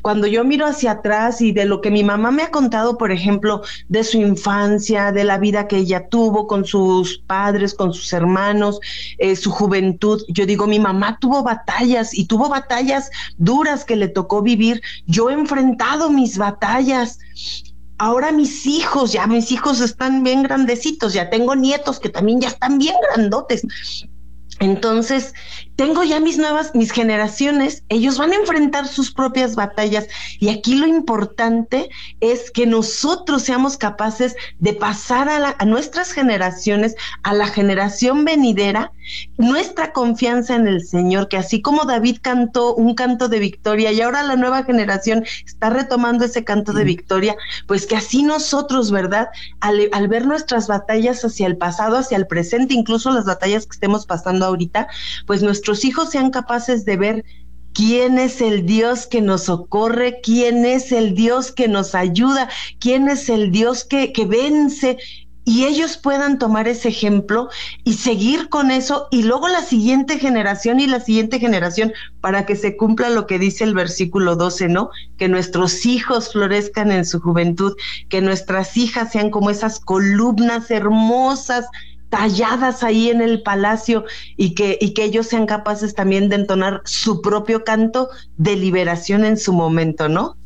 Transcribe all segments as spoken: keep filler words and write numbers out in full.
cuando yo miro hacia atrás y de lo que mi mamá me ha contado, por ejemplo, de su infancia, de la vida que ella tuvo con sus padres, con sus hermanos, eh, su juventud, yo digo, mi mamá tuvo batallas y tuvo batallas duras que le tocó vivir. Yo he enfrentado mis batallas. Ahora mis hijos, ya mis hijos están bien grandecitos, ya tengo nietos que también ya están bien grandotes. Entonces, tengo ya mis nuevas, mis generaciones, ellos van a enfrentar sus propias batallas, y aquí lo importante es que nosotros seamos capaces de pasar a, la, a nuestras generaciones, a la generación venidera, nuestra confianza en el Señor, que así como David cantó un canto de victoria y ahora la nueva generación está retomando ese canto de victoria, pues que así nosotros, ¿verdad? Al, al ver nuestras batallas hacia el pasado, hacia el presente, incluso las batallas que estemos pasando ahorita, pues nuestros hijos sean capaces de ver quién es el Dios que nos socorre, quién es el Dios que nos ayuda, quién es el Dios que, que vence, y ellos puedan tomar ese ejemplo y seguir con eso, y luego la siguiente generación y la siguiente generación, para que se cumpla lo que dice el versículo doce, ¿no? Que nuestros hijos florezcan en su juventud, que nuestras hijas sean como esas columnas hermosas, talladas ahí en el palacio, y que, y que ellos sean capaces también de entonar su propio canto de liberación en su momento, ¿no?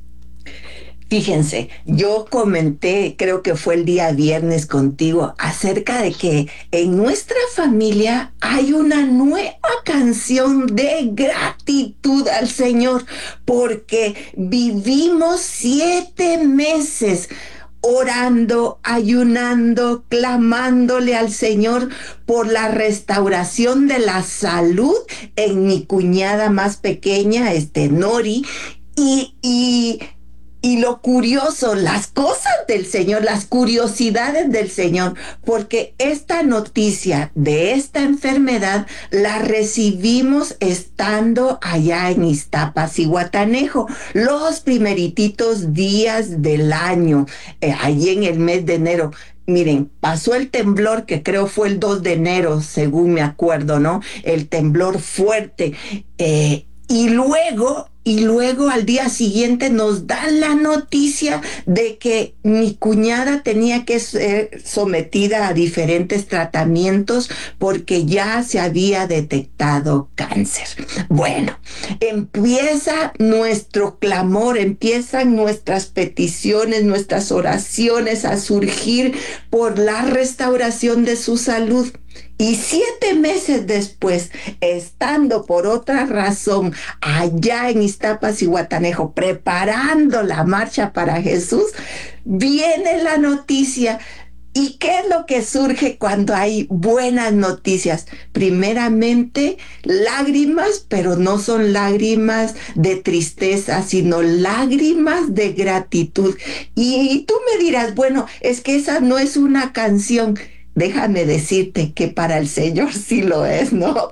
Fíjense, yo comenté, creo que fue el día viernes contigo, acerca de que en nuestra familia hay una nueva canción de gratitud al Señor, porque vivimos siete meses orando, ayunando, clamándole al Señor por la restauración de la salud en mi cuñada más pequeña, este Nori, y, y Y lo curioso, las cosas del Señor, las curiosidades del Señor, porque esta noticia de esta enfermedad la recibimos estando allá en Iztapas y Guatanejo, los primerititos días del año, eh, allí en el mes de enero. Miren, pasó el temblor, que creo fue el dos de enero, según me acuerdo, ¿no? El temblor fuerte. Eh, y luego... Y luego al día siguiente nos dan la noticia de que mi cuñada tenía que ser sometida a diferentes tratamientos porque ya se había detectado cáncer. Bueno, empieza nuestro clamor, empiezan nuestras peticiones, nuestras oraciones a surgir por la restauración de su salud. Y siete meses después, estando por otra razón allá en Iztapas y Guatanejo, preparando la marcha para Jesús, viene la noticia. ¿Y qué es lo que surge cuando hay buenas noticias? Primeramente, lágrimas, pero no son lágrimas de tristeza, sino lágrimas de gratitud. Y tú me dirás, bueno, es que esa no es una canción. Déjame decirte que para el Señor sí lo es, ¿no?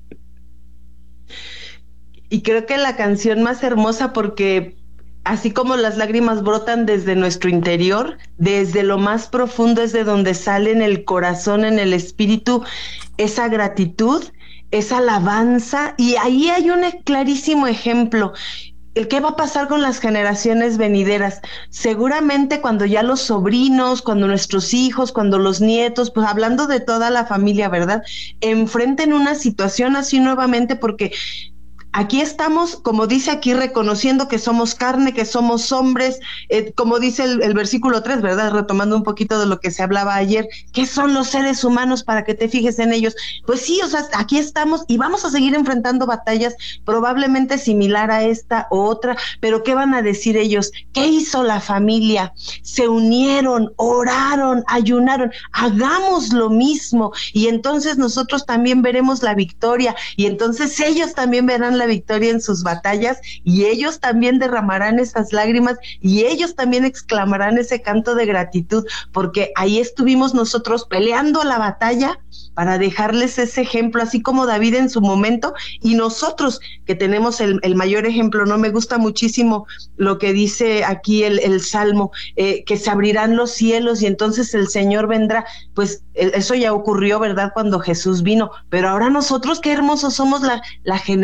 Y creo que la canción más hermosa, porque así como las lágrimas brotan desde nuestro interior, desde lo más profundo es de donde sale en el corazón, en el espíritu, esa gratitud, esa alabanza, y ahí hay un clarísimo ejemplo. ¿El qué va a pasar con las generaciones venideras? Seguramente cuando ya los sobrinos, cuando nuestros hijos, cuando los nietos, pues hablando de toda la familia, ¿verdad?, enfrenten una situación así nuevamente, porque aquí estamos, como dice aquí, reconociendo que somos carne, que somos hombres, eh, como dice el, el versículo tres, ¿verdad? Retomando un poquito de lo que se hablaba ayer, ¿qué son los seres humanos para que te fijes en ellos? Pues sí, o sea, aquí estamos y vamos a seguir enfrentando batallas probablemente similar a esta u otra, pero ¿qué van a decir ellos? ¿Qué hizo la familia? Se unieron, oraron, ayunaron, hagamos lo mismo, y entonces nosotros también veremos la victoria, y entonces ellos también verán la victoria en sus batallas, y ellos también derramarán esas lágrimas, y ellos también exclamarán ese canto de gratitud, porque ahí estuvimos nosotros peleando la batalla para dejarles ese ejemplo, así como David en su momento, y nosotros que tenemos el, el mayor ejemplo, ¿no? Me gusta muchísimo lo que dice aquí el, el Salmo, eh, que se abrirán los cielos y entonces el Señor vendrá. Pues eso ya ocurrió, ¿verdad?, cuando Jesús vino, pero ahora nosotros qué hermosos somos, la, la generación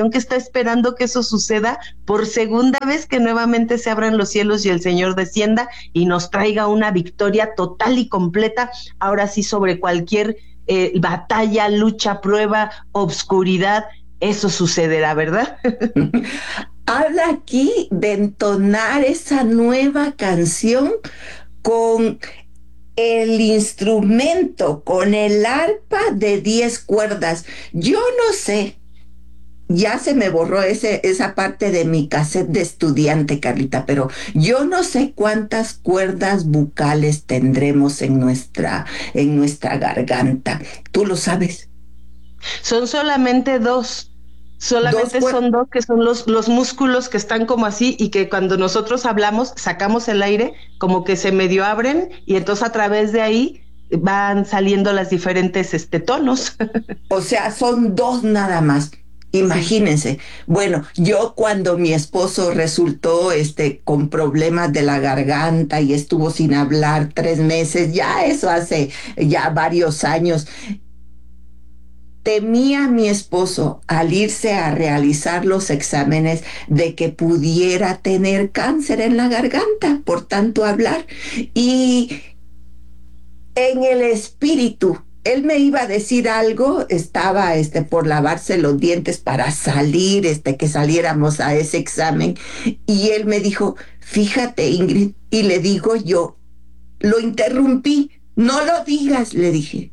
corazón que está esperando que eso suceda por segunda vez, que nuevamente se abran los cielos y el Señor descienda y nos traiga una victoria total y completa, ahora sí sobre cualquier eh, batalla, lucha, prueba, obscuridad. Eso sucederá, ¿verdad? Habla aquí de entonar esa nueva canción con el instrumento, con el arpa de diez cuerdas. Yo no sé, ya se me borró ese, esa parte de mi cassette de estudiante, Carlita, pero yo no sé cuántas cuerdas bucales tendremos en nuestra, en nuestra garganta. ¿Tú lo sabes? Son solamente dos. Solamente Dos son dos, que son los, los músculos que están como así y que cuando nosotros hablamos, sacamos el aire, como que se medio abren y entonces a través de ahí van saliendo las diferentes este, tonos. O sea, son dos nada más. Imagínense. Sí. Bueno, yo cuando mi esposo resultó este con problemas de la garganta y estuvo sin hablar tres meses, ya eso hace ya varios años. Temía a mi esposo al irse a realizar los exámenes de que pudiera tener cáncer en la garganta por tanto hablar. Y en el espíritu, él me iba a decir algo, estaba este, por lavarse los dientes para salir, este, que saliéramos a ese examen. Y él me dijo, fíjate, Ingrid, y le digo yo, lo interrumpí, no lo digas, le dije.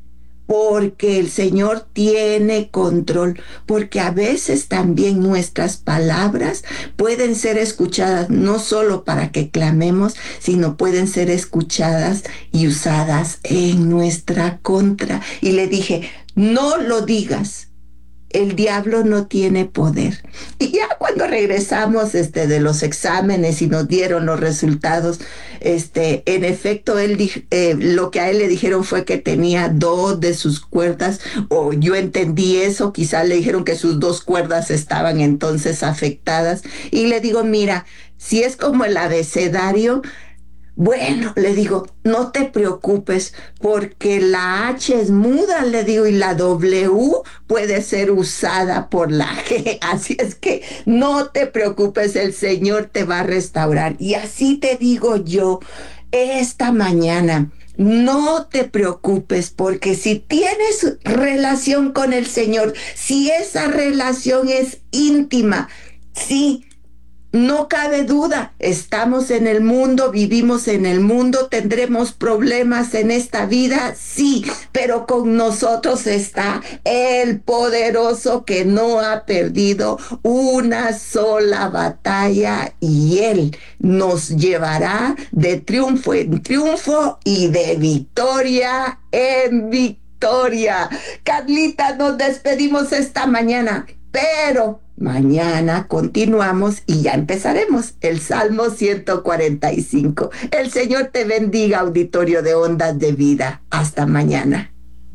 Porque el Señor tiene control, porque a veces también nuestras palabras pueden ser escuchadas no solo para que clamemos, sino pueden ser escuchadas y usadas en nuestra contra. Y le dije, no lo digas. El diablo no tiene poder. Y ya cuando regresamos este, de los exámenes y nos dieron los resultados, este, en efecto, él eh, lo que a él le dijeron fue que tenía dos de sus cuerdas, o yo entendí eso, quizás le dijeron que sus dos cuerdas estaban entonces afectadas. Y le digo, mira, si es como el abecedario, bueno, le digo, no te preocupes porque la H es muda, le digo, y la W puede ser usada por la G. Así es que no te preocupes, el Señor te va a restaurar. Y así te digo yo, esta mañana, no te preocupes porque si tienes relación con el Señor, si esa relación es íntima, sí, no cabe duda, estamos en el mundo, vivimos en el mundo, tendremos problemas en esta vida, sí, pero con nosotros está el poderoso que no ha perdido una sola batalla y Él nos llevará de triunfo en triunfo y de victoria en victoria. Carlita, nos despedimos esta mañana, pero mañana continuamos y ya empezaremos el Salmo ciento cuarenta y cinco. El Señor te bendiga, auditorio de Ondas de Vida. Hasta mañana.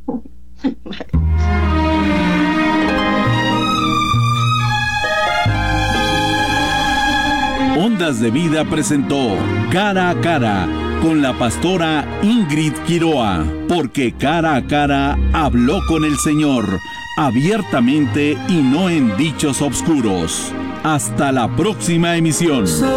Ondas de Vida presentó Cara a Cara con la pastora Ingrid Quiroa, porque cara a cara habló con el Señor abiertamente y no en dichos obscuros. Hasta la próxima emisión.